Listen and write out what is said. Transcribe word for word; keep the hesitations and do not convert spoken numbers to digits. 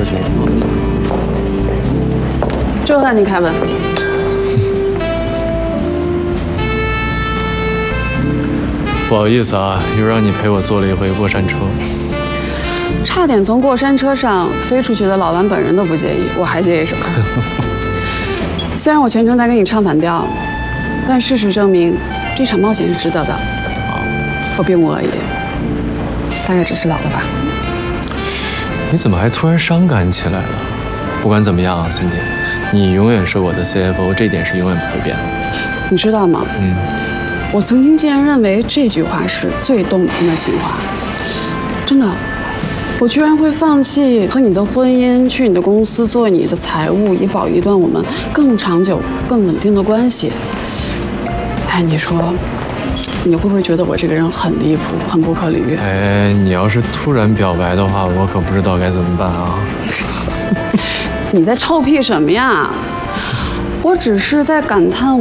决吗？ 这换你开门。 不好意思啊，又让你陪我坐了一回过山车， 差点从过山车上飞出去的老王本人都不介意，我还介意什么？虽然我全程在跟你唱反调，但事实证明，这场冒险是值得的。我并无恶意，大概只是老了吧。 你怎么还突然伤感起来了？不管怎么样啊，孙姐，你永远是我的 C F O， 这点是永远不会变的。 你知道吗？ 嗯。 我曾经竟然认为这句话是最动听的情话，真的，我居然会放弃和你的婚姻，去你的公司做你的财务，以保一段我们更长久、更稳定的关系。哎，你说，你会不会觉得我这个人很离谱、很不可理喻？ 哎，你要是突然表白的话，我可不知道该怎么办啊！ 你在臭屁什么呀？我只是在感叹。